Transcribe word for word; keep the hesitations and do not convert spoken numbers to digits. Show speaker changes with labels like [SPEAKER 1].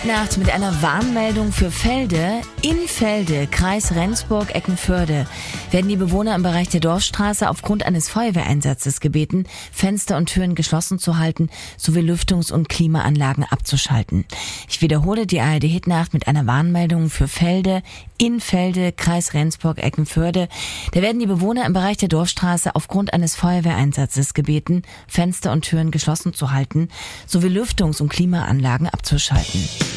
[SPEAKER 1] Nacht mit einer Warnmeldung für Felde. In Felde, Kreis Rendsburg-Eckernförde, werden die Bewohner im Bereich der Dorfstraße aufgrund eines Feuerwehreinsatzes gebeten, Fenster und Türen geschlossen zu halten sowie Lüftungs- und Klimaanlagen abzuschalten. Ich wiederhole die A R D-Hitnacht mit einer Warnmeldung für Felde. In Felde, Kreis Rendsburg-Eckernförde, da werden die Bewohner im Bereich der Dorfstraße aufgrund eines Feuerwehreinsatzes gebeten, Fenster und Türen geschlossen zu halten sowie Lüftungs- und Klimaanlagen abzuschalten.